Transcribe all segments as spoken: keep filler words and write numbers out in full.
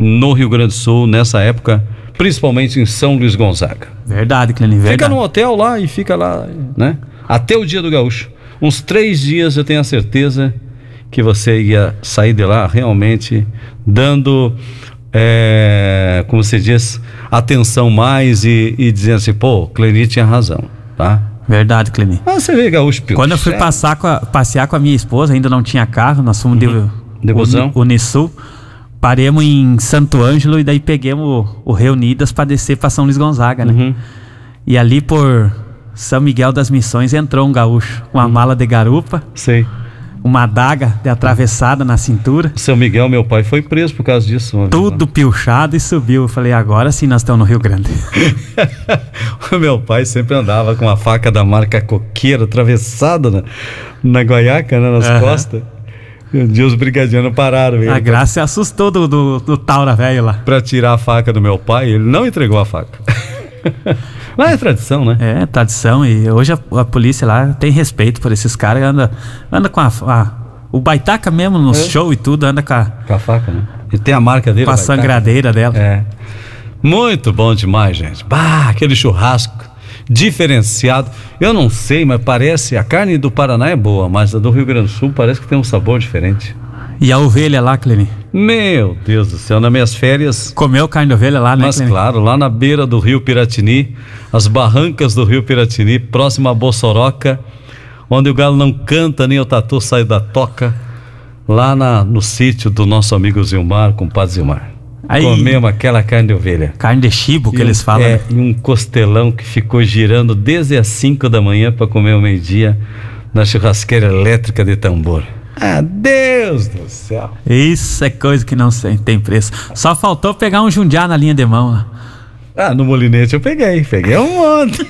no Rio Grande do Sul, nessa época, principalmente em São Luís Gonzaga. Verdade, Cleni, verdade. Fica no hotel lá e fica lá, né? Até o dia do gaúcho. Uns três dias eu tenho a certeza que você ia sair de lá realmente dando, é, como se diz, atenção mais e, e dizendo assim, pô, Cleni tinha razão, tá? Verdade, Cleni. Ah, você vê gaúcho, Pio. Quando eu fui passar com a, passear com a minha esposa, ainda não tinha carro, nós fomos Uhum. de, de busão. o Unisul, paremos em Santo Ângelo e daí peguemos o, o Reunidas para descer para São Luís Gonzaga, né? Uhum. E ali por São Miguel das Missões entrou um gaúcho com uma mala de garupa. Sei. Uma adaga de atravessada na cintura. Seu Miguel, meu pai, foi preso por causa disso. Tudo pilchado e subiu. Eu falei, agora sim nós estamos no Rio Grande. O meu pai sempre andava com a faca da marca Coqueiro atravessada na, na guaiaca, né, nas uhum. costas. E um dia os brigadianos pararam. A Graça se assustou do, do, do Taura velho lá. Pra tirar a faca do meu pai, ele não entregou a faca. Lá é tradição, né? É, tradição. E hoje a, a polícia lá tem respeito por esses caras. Anda, anda com a, a... O Baitaca mesmo no é. show e tudo, anda com a... Com a faca, né? E tem a marca dele. Com a Baitaca. sangradeira dela. É. Muito bom demais, gente. Bah, aquele churrasco diferenciado. Eu não sei, mas parece... A carne do Paraná é boa, mas a do Rio Grande do Sul parece que tem um sabor diferente. E a ovelha lá, Cleni? Meu Deus do céu, nas minhas férias... Comeu carne de ovelha lá, né, Mas Cleni? claro, lá na beira do Rio Piratini, as barrancas do Rio Piratini, próximo a Bossoroca, onde o galo não canta, nem o tatu sai da toca, lá na, no sítio do nosso amigo Zilmar, com o Padre Zilmar. Aí, comemos aquela carne de ovelha. Carne de chibo, que e eles falam. É, né? E um costelão que ficou girando desde as cinco da manhã para comer ao meio-dia na churrasqueira elétrica de Tambor. Ah, Deus do céu. Isso é coisa que não tem preço. Só faltou pegar um jundiá na linha de mão lá. Ah, no molinete eu peguei, peguei um monte.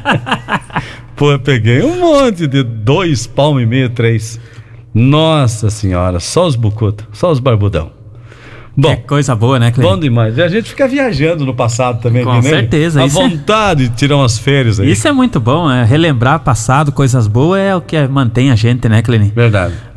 Pô, eu peguei um monte de dois palmos e meio, três. Nossa senhora, só os bucutos, só os barbudão. Bom, é coisa boa, né, Cleide? Bom demais. E a gente fica viajando no passado também. Com aqui, certeza. Né? A isso vontade é... de tirar umas férias aí. Isso é muito bom, é relembrar passado, coisas boas é o que mantém a gente, né, Cleide? Verdade.